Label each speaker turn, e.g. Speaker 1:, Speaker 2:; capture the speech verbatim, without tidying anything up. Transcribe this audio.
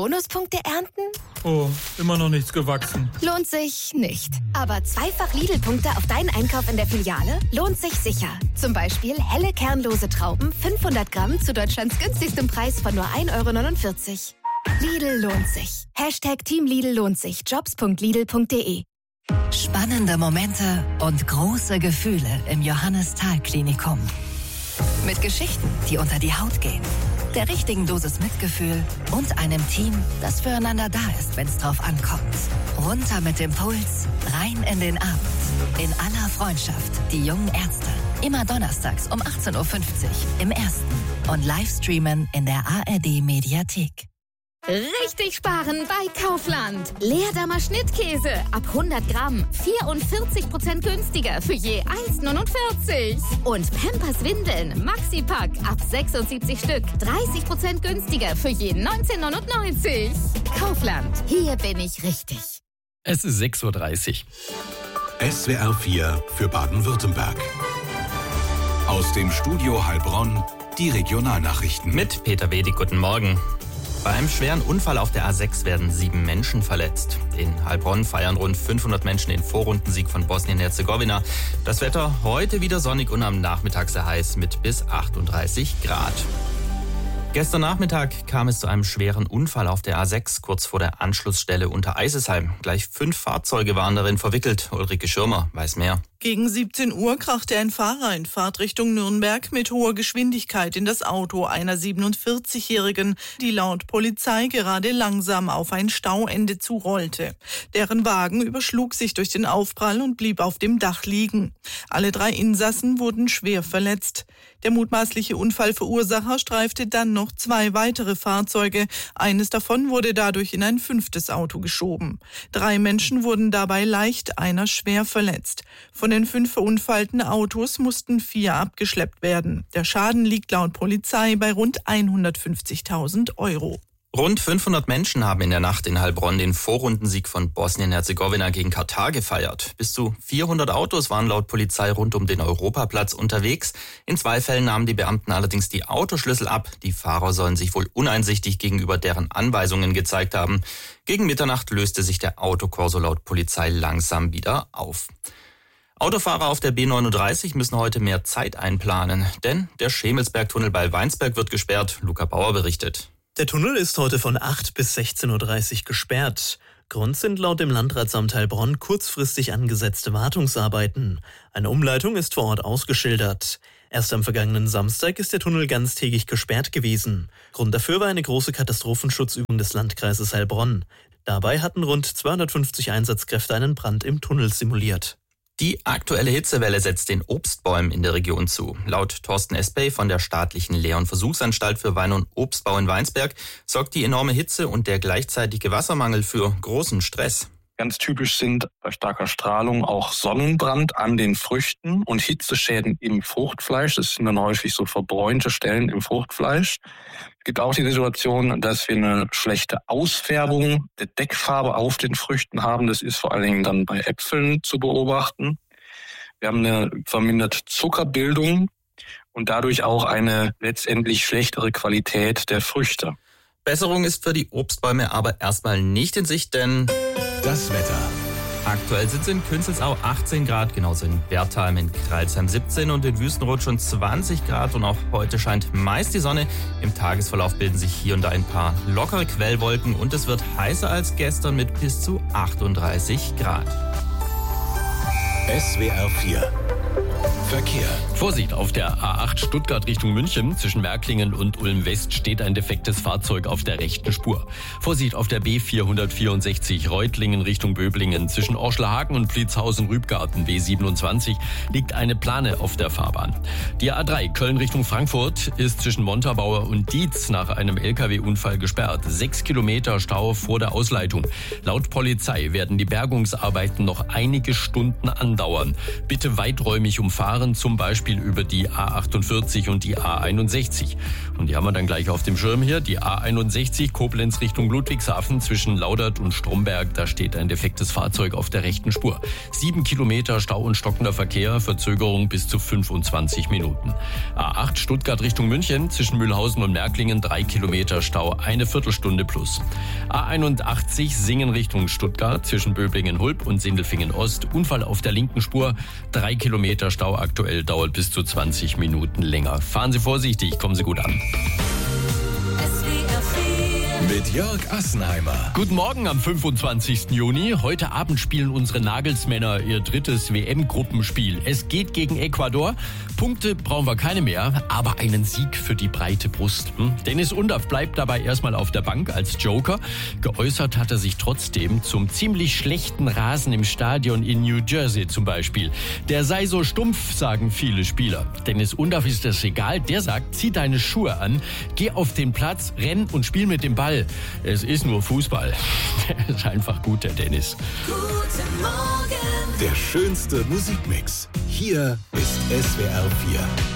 Speaker 1: Bonuspunkte ernten?
Speaker 2: Oh, immer noch nichts gewachsen.
Speaker 1: Lohnt sich nicht. Aber zweifach Lidl-Punkte auf deinen Einkauf in der Filiale lohnt sich sicher. Zum Beispiel helle kernlose Trauben, fünfhundert Gramm zu Deutschlands günstigstem Preis von nur ein Euro neunundvierzig. Lidl lohnt sich. Hashtag Team Lidl lohnt sich. Jobs punkt lidl punkt de.
Speaker 3: Spannende Momente und große Gefühle im Johannes-Thal-Klinikum. Mit Geschichten, die unter die Haut gehen, der richtigen Dosis Mitgefühl und einem Team, das füreinander da ist, wenn es drauf ankommt. Runter mit dem Puls, rein in den Abend. In aller Freundschaft, die jungen Ärzte. Immer donnerstags um achtzehn Uhr fünfzig im Ersten und Livestreamen in der A R D-Mediathek.
Speaker 4: Richtig sparen bei Kaufland. Leerdammer Schnittkäse ab hundert Gramm. vierundvierzig Prozent günstiger für je eins neunundvierzig. Und Pampers Windeln Maxi-Pack ab sechsundsiebzig Stück. dreißig Prozent günstiger für je neunzehn neunundneunzig. Kaufland. Hier bin ich richtig.
Speaker 5: Es ist sechs Uhr dreißig.
Speaker 6: S W R vier für Baden-Württemberg. Aus dem Studio Heilbronn die Regionalnachrichten.
Speaker 5: Mit Peter Wedig, guten Morgen. Bei einem schweren Unfall auf der A sechs werden sieben Menschen verletzt. In Heilbronn feiern rund fünfhundert Menschen den Vorrundensieg von Bosnien-Herzegowina. Das Wetter heute wieder sonnig und am Nachmittag sehr heiß mit bis achtunddreißig Grad. Gestern Nachmittag kam es zu einem schweren Unfall auf der A sechs, kurz vor der Anschlussstelle unter Eisesheim. Gleich fünf Fahrzeuge waren darin verwickelt. Ulrike Schirmer weiß mehr.
Speaker 7: Gegen siebzehn Uhr krachte ein Fahrer in Fahrtrichtung Nürnberg mit hoher Geschwindigkeit in das Auto einer siebenundvierzigjährigen, die laut Polizei gerade langsam auf ein Stauende zurollte. Deren Wagen überschlug sich durch den Aufprall und blieb auf dem Dach liegen. Alle drei Insassen wurden schwer verletzt. Der mutmaßliche Unfallverursacher streifte dann noch zwei weitere Fahrzeuge. Eines davon wurde dadurch in ein fünftes Auto geschoben. Drei Menschen wurden dabei leicht, einer schwer verletzt. Von den fünf verunfallten Autos mussten vier abgeschleppt werden. Der Schaden liegt laut Polizei bei rund hundertfünfzigtausend Euro.
Speaker 5: Rund fünfhundert Menschen haben in der Nacht in Heilbronn den Vorrundensieg von Bosnien-Herzegowina gegen Katar gefeiert. Bis zu vierhundert Autos waren laut Polizei rund um den Europaplatz unterwegs. In zwei Fällen nahmen die Beamten allerdings die Autoschlüssel ab. Die Fahrer sollen sich wohl uneinsichtig gegenüber deren Anweisungen gezeigt haben. Gegen Mitternacht löste sich der Autokorso laut Polizei langsam wieder auf. Autofahrer auf der B neununddreißig müssen heute mehr Zeit einplanen, denn der Schemelsbergtunnel bei Weinsberg wird gesperrt. Luca Bauer berichtet.
Speaker 8: Der Tunnel ist heute von acht bis sechzehn Uhr dreißig gesperrt. Grund sind laut dem Landratsamt Heilbronn kurzfristig angesetzte Wartungsarbeiten. Eine Umleitung ist vor Ort ausgeschildert. Erst am vergangenen Samstag ist der Tunnel ganztägig gesperrt gewesen. Grund dafür war eine große Katastrophenschutzübung des Landkreises Heilbronn. Dabei hatten rund zweihundertfünfzig Einsatzkräfte einen Brand im Tunnel simuliert.
Speaker 5: Die aktuelle Hitzewelle setzt den Obstbäumen in der Region zu. Laut Thorsten Espey von der staatlichen Lehr- und Versuchsanstalt für Wein- und Obstbau in Weinsberg sorgt die enorme Hitze und der gleichzeitige Wassermangel für großen Stress.
Speaker 9: Ganz typisch sind bei starker Strahlung auch Sonnenbrand an den Früchten und Hitzeschäden im Fruchtfleisch. Das sind dann häufig so verbräunte Stellen im Fruchtfleisch. Es gibt auch die Situation, dass wir eine schlechte Ausfärbung der Deckfarbe auf den Früchten haben. Das ist vor allen Dingen dann bei Äpfeln zu beobachten. Wir haben eine verminderte Zuckerbildung und dadurch auch eine letztendlich schlechtere Qualität der Früchte.
Speaker 5: Besserung ist für die Obstbäume aber erstmal nicht in Sicht, denn
Speaker 6: das Wetter.
Speaker 5: Aktuell sind es in Künzelsau achtzehn Grad, genauso in Berthalm, in Kreilsheim siebzehn und in Wüstenrot schon zwanzig Grad. Und auch heute scheint meist die Sonne. Im Tagesverlauf bilden sich hier und da ein paar lockere Quellwolken und es wird heißer als gestern mit bis zu achtunddreißig Grad.
Speaker 6: S W R vier Verkehr.
Speaker 5: Vorsicht, auf der A acht Stuttgart Richtung München zwischen Märklingen und Ulm-West steht ein defektes Fahrzeug auf der rechten Spur. Vorsicht auf der B vierhundertvierundsechzig Reutlingen Richtung Böblingen zwischen Orschlerhagen und Pliezhausen-Rübgarten B siebenundzwanzig liegt eine Plane auf der Fahrbahn. Die A drei Köln Richtung Frankfurt ist zwischen Montabaur und Dietz nach einem L K W-Unfall gesperrt. Sechs Kilometer Stau vor der Ausleitung. Laut Polizei werden die Bergungsarbeiten noch einige Stunden andauern. Bitte weiträumig
Speaker 10: nämlich umfahren, zum Beispiel über die A achtundvierzig und die A einundsechzig. Und die haben wir dann gleich auf dem Schirm hier. Die A einundsechzig, Koblenz Richtung Ludwigshafen zwischen Laudert und Stromberg. Da steht ein defektes Fahrzeug auf der rechten Spur. Sieben Kilometer Stau und stockender Verkehr, Verzögerung bis zu fünfundzwanzig Minuten. A acht Stuttgart Richtung München zwischen Mühlhausen und Märklingen, drei Kilometer Stau, eine Viertelstunde plus. A einundachtzig Singen Richtung Stuttgart zwischen Böblingen-Hulb und Sindelfingen-Ost. Unfall auf der linken Spur, drei Kilometer Stau aktuell, dauert bis zu zwanzig Minuten länger. Fahren Sie vorsichtig, kommen Sie gut an.
Speaker 6: Mit Jörg Assenheimer.
Speaker 10: Guten Morgen am fünfundzwanzigsten Juni. Heute Abend spielen unsere Nagelsmänner ihr drittes W M-Gruppenspiel. Es geht gegen Ecuador. Punkte brauchen wir keine mehr, aber einen Sieg für die breite Brust. Hm? Dennis Undaff bleibt dabei erstmal auf der Bank als Joker. Geäußert hat er sich trotzdem zum ziemlich schlechten Rasen im Stadion in New Jersey zum Beispiel. Der sei so stumpf, sagen viele Spieler. Dennis Undaff ist das egal. Der sagt, zieh deine Schuhe an, geh auf den Platz, renn und spiel mit dem Ball. Es ist nur Fußball. Der ist einfach gut, der Dennis.
Speaker 6: Guten Morgen. Der schönste Musikmix. Hier ist S W R vier.